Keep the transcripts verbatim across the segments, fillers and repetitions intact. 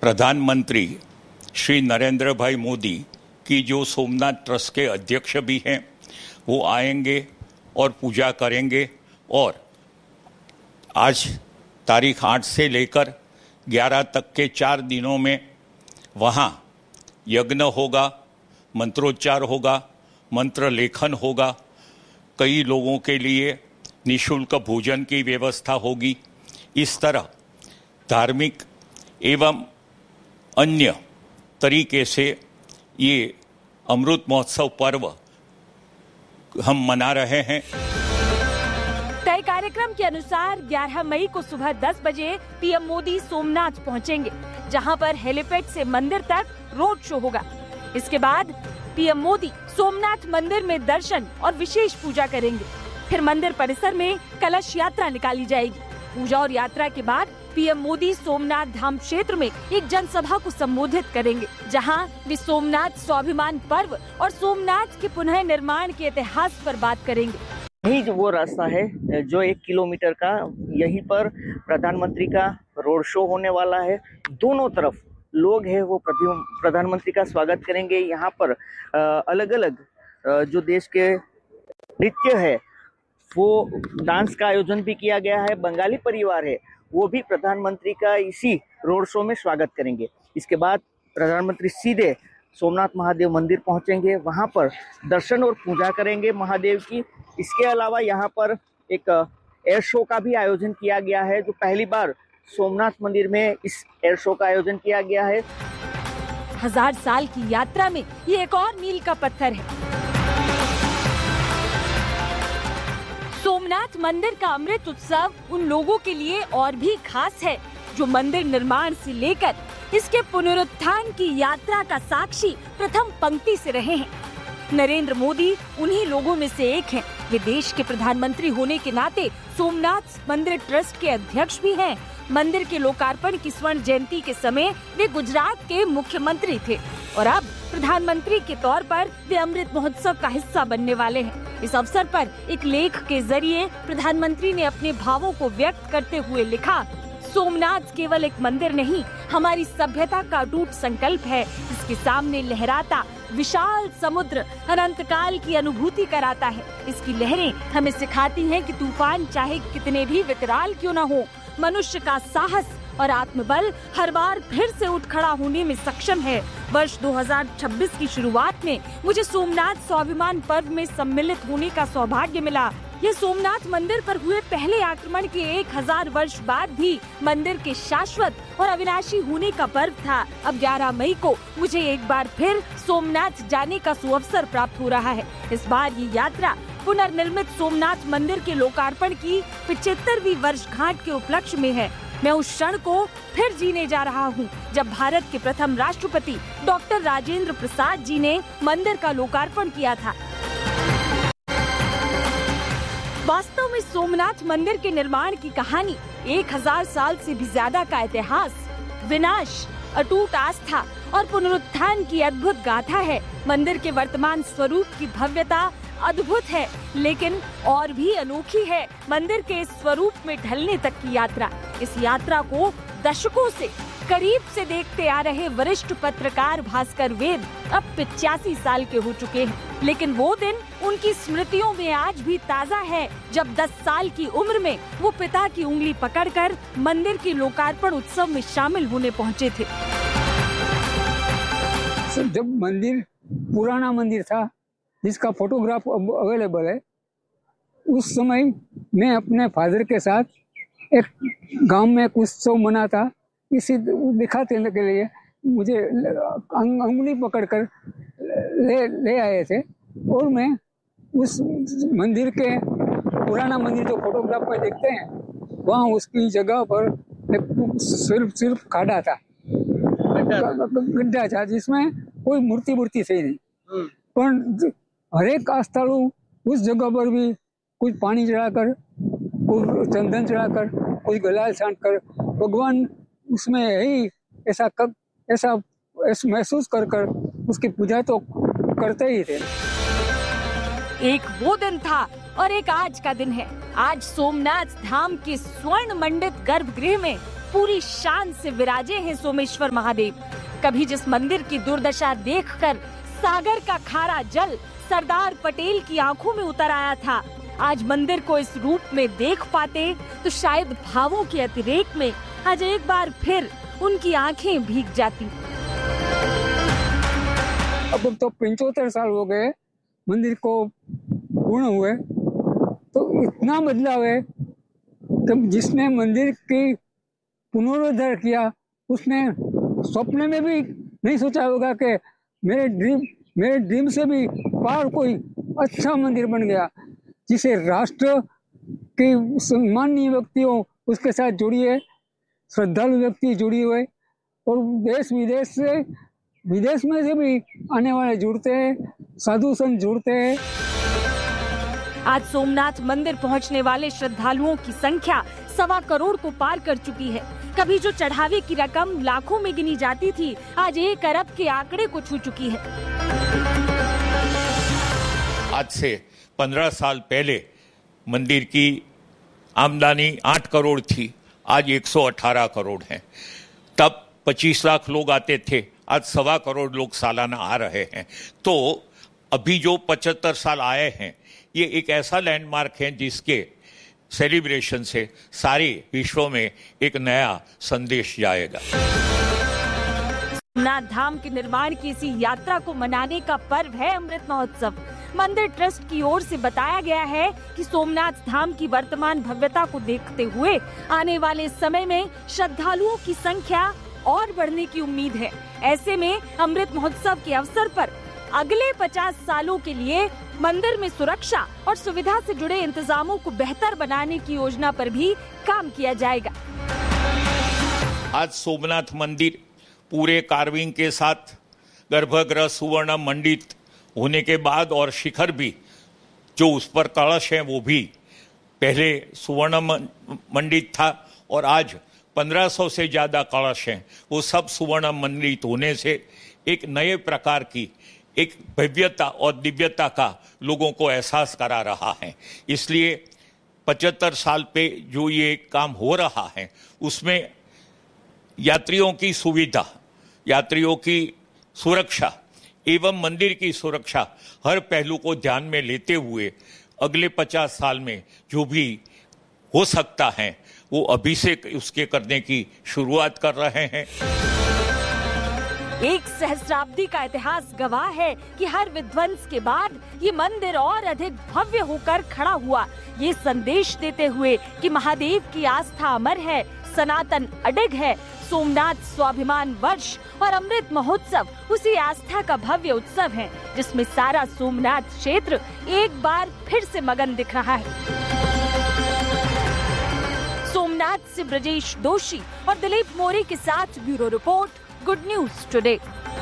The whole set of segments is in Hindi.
प्रधानमंत्री श्री नरेंद्र भाई मोदी की जो सोमनाथ ट्रस्ट के अध्यक्ष भी हैं वो आएंगे और पूजा करेंगे। और आज तारीख आठ से लेकर ग्यारह तक के चार दिनों में वहाँ यज्ञ होगा, मंत्रोच्चार होगा, मंत्र लेखन होगा, कई लोगों के लिए निःशुल्क भोजन की व्यवस्था होगी। इस तरह धार्मिक एवं अन्य तरीके से ये अमृत महोत्सव पर्व हम मना रहे हैं। तय कार्यक्रम के अनुसार ग्यारह मई को सुबह दस बजे पीएम मोदी सोमनाथ पहुंचेंगे, जहां पर हेलीपैड से मंदिर तक रोड शो होगा। इसके बाद पीएम मोदी सोमनाथ मंदिर में दर्शन और विशेष पूजा करेंगे। फिर मंदिर परिसर में कलश यात्रा निकाली जाएगी। पूजा और यात्रा के बाद पीएम मोदी सोमनाथ धाम क्षेत्र में एक जनसभा को संबोधित करेंगे, जहां वे सोमनाथ स्वाभिमान पर्व और सोमनाथ के पुनः निर्माण के इतिहास पर बात करेंगे। यही जो वो रास्ता है जो एक किलोमीटर का, यहीं पर प्रधानमंत्री का रोड शो होने वाला है। दोनों तरफ लोग हैं वो प्रधानमंत्री का स्वागत करेंगे। यहाँ पर अलग अलग जो देश के नृत्य है वो डांस का आयोजन भी किया गया है। बंगाली परिवार है वो भी प्रधानमंत्री का इसी रोड शो में स्वागत करेंगे। इसके बाद प्रधानमंत्री सीधे सोमनाथ महादेव मंदिर पहुंचेंगे, वहां पर दर्शन और पूजा करेंगे महादेव की। इसके अलावा यहाँ पर एक एयर शो का भी आयोजन किया गया है, जो पहली बार सोमनाथ मंदिर में इस एयर शो का आयोजन किया गया है। हजार साल की यात्रा में ये एक और मील का पत्थर है। सोमनाथ मंदिर का अमृत उत्सव उन लोगों के लिए और भी खास है जो मंदिर निर्माण से लेकर इसके पुनरुत्थान की यात्रा का साक्षी प्रथम पंक्ति से रहे हैं। नरेंद्र मोदी उन्हीं लोगों में से एक हैं। वे देश के प्रधानमंत्री होने के नाते सोमनाथ मंदिर ट्रस्ट के अध्यक्ष भी हैं। मंदिर के लोकार्पण की स्वर्ण जयंती के समय वे गुजरात के मुख्यमंत्री थे और अब प्रधानमंत्री के तौर पर वे अमृत महोत्सव का हिस्सा बनने वाले हैं। इस अवसर पर एक लेख के जरिए प्रधानमंत्री ने अपने भावों को व्यक्त करते हुए लिखा, सोमनाथ केवल एक मंदिर नहीं, हमारी सभ्यता का अटूट संकल्प है। इसके सामने लहराता विशाल समुद्र अनंत काल की अनुभूति कराता है। इसकी लहरें हमें सिखाती हैं कि तूफान चाहे कितने भी विकराल क्यों न हो, मनुष्य का साहस और आत्मबल हर बार फिर से उठ खड़ा होने में सक्षम है। वर्ष दो हज़ार छब्बीस की शुरुआत में मुझे सोमनाथ स्वाभिमान पर्व में सम्मिलित होने का सौभाग्य मिला। यह सोमनाथ मंदिर पर हुए पहले आक्रमण के एक हजार वर्ष बाद भी मंदिर के शाश्वत और अविनाशी होने का पर्व था। अब ग्यारह मई को मुझे एक बार फिर सोमनाथ जाने का सुअवसर प्राप्त हो रहा है। इस बार ये यात्रा पुनर्निर्मित सोमनाथ मंदिर के लोकार्पण की पचहत्तरवीं वर्षगांठ के उपलक्ष्य में है। मैं उस क्षण को फिर जीने जा रहा हूँ जब भारत के प्रथम राष्ट्रपति डॉक्टर राजेंद्र प्रसाद जी ने मंदिर का लोकार्पण किया था। वास्तव में सोमनाथ मंदिर के निर्माण की कहानी एक हजार साल से भी ज्यादा का इतिहास, विनाश, अटूट आस्था और पुनरुत्थान की अद्भुत गाथा है। मंदिर के वर्तमान स्वरूप की भव्यता अद्भुत है, लेकिन और भी अनोखी है मंदिर के इस स्वरूप में ढलने तक की यात्रा। इस यात्रा को दशकों से करीब से देखते आ रहे वरिष्ठ पत्रकार भास्कर वेद अब पिचासी साल के हो चुके हैं, लेकिन वो दिन उनकी स्मृतियों में आज भी ताजा है जब दस साल की उम्र में वो पिता की उंगली पकड़कर मंदिर के लोकार्पण उत्सव में शामिल होने पहुंचे थे। जब मंदिर पुराना मंदिर था जिसका फोटोग्राफ अब अवेलेबल है, उस समय मैं अपने फादर के साथ एक गांव में एक उत्सव मना था। इसी दिखाते के लिए मुझे अंगुली पकड़कर ले ले आए थे और मैं उस मंदिर के पुराना मंदिर जो फोटोग्राफ में देखते हैं वहाँ उसकी जगह पर एक सिर्फ सिर्फ खाड़ा था, गड्ढा था जिसमें कोई मूर्ति मूर्ति थी नहीं, पर हरेक आस्थालु उस जगह पर भी कुछ पानी चढ़ाकर, कुछ चंदन चढ़ाकर, कुछ गलाल छांट कर भगवान उसमें ही ऐसा कब ऐसा, ऐसा महसूस कर कर उसकी पूजा तो करते ही थे। एक वो दिन था और एक आज का दिन है। आज सोमनाथ धाम के स्वर्ण मंडित गर्भगृह में पूरी शान से विराजे हैं सोमेश्वर महादेव। कभी जिस मंदिर की दुर्दशा देखकर सागर का खारा जल सरदार पटेल की आंखों में उतर आया था, आज मंदिर को इस रूप में देख पाते तो शायद भावों के अतिरेक में आज एक बार फिर उनकी आंखें भीग जाती। अब तो पंचोत्तर साल हो गए मंदिर को पूर्ण हुए, तो इतना बदलाव है कि जिसने मंदिर की पुनरुद्धार किया उसने सपने में भी नहीं सोचा होगा कि मेरे ड्रीम मेरे ड्रीम से भी पार कोई अच्छा मंदिर बन गया, जिसे राष्ट्र के सम्माननीय व्यक्तियों उसके साथ जुड़िए, श्रद्धालु व्यक्ति जुड़ी हुए और देश विदेश से विदेश में से भी आने वाले जुड़ते हैं, साधु संत जुड़ते हैं। आज सोमनाथ मंदिर पहुंचने वाले श्रद्धालुओं की संख्या सवा करोड़ को पार कर चुकी है। कभी जो चढ़ावे की रकम लाखों में गिनी जाती थी, आज एक अरब के आंकड़े को छू चुकी है। आज से पंद्रह साल पहले मंदिर की आमदनी आठ करोड़ थी, आज एक सौ अठारह करोड़ है। तब पच्चीस लाख लोग आते थे, आज सवा करोड़ लोग सालाना आ रहे हैं। तो अभी जो पचहत्तर साल आए हैं, ये एक ऐसा लैंडमार्क है जिसके सेलिब्रेशन से सारे विश्व में एक नया संदेश जाएगा। सोमनाथ धाम के निर्माण की इसी यात्रा को मनाने का पर्व है अमृत महोत्सव। मंदिर ट्रस्ट की ओर से बताया गया है कि सोमनाथ धाम की वर्तमान भव्यता को देखते हुए आने वाले समय में श्रद्धालुओं की संख्या और बढ़ने की उम्मीद है। ऐसे में अमृत महोत्सव के अवसर पर अगले पचास सालों के लिए मंदिर में सुरक्षा और सुविधा से जुड़े इंतजामों को बेहतर बनाने की योजना पर भी काम किया जाएगा। आज सोमनाथ मंदिर पूरे कार्विंग के साथ गर्भगृह सुवर्ण मंडित होने के बाद और शिखर भी जो उस पर कलश है वो भी पहले सुवर्ण मंडित था और आज पंद्रह सौ से ज्यादा कलश हैं, वो सब सुवर्ण मंडित होने से एक नए प्रकार की एक भव्यता और दिव्यता का लोगों को एहसास करा रहा है। इसलिए पचहत्तर साल पे जो ये काम हो रहा है उसमें यात्रियों की सुविधा, यात्रियों की सुरक्षा एवं मंदिर की सुरक्षा हर पहलू को ध्यान में लेते हुए अगले पचास साल में जो भी हो सकता है वो अभी से उसके करने की शुरुआत कर रहे हैं। एक सहस्राब्दी का इतिहास गवाह है कि हर विध्वंस के बाद ये मंदिर और अधिक भव्य होकर खड़ा हुआ, ये संदेश देते हुए कि महादेव की आस्था अमर है, सनातन अडिग है। सोमनाथ स्वाभिमान वर्ष और अमृत महोत्सव उसी आस्था का भव्य उत्सव है जिसमें सारा सोमनाथ क्षेत्र एक बार फिर से मगन दिख रहा है। सोमनाथ से ब्रजेश दोषी और दिलीप मोरे के साथ bureau report, good news today.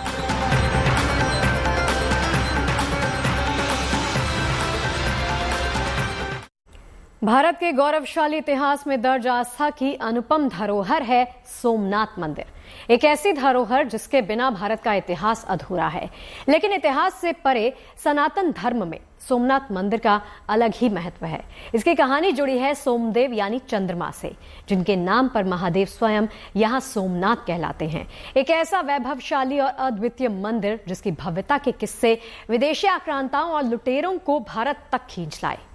Bharat के गौरवशाली इतिहास में दर्ज आस्था की अनुपम धरोहर है सोमनाथ मंदिर। एक ऐसी धरोहर जिसके बिना भारत का इतिहास अधूरा है। लेकिन इतिहास से परे सनातन धर्म में सोमनाथ मंदिर का अलग ही महत्व है। इसकी कहानी जुड़ी है सोमदेव यानी चंद्रमा से, जिनके नाम पर महादेव स्वयं यहाँ सोमनाथ कहलाते हैं। एक ऐसा वैभवशाली और अद्वितीय मंदिर जिसकी भव्यता के किस्से विदेशी आक्रांताओं और लुटेरों को भारत तक खींच लाए।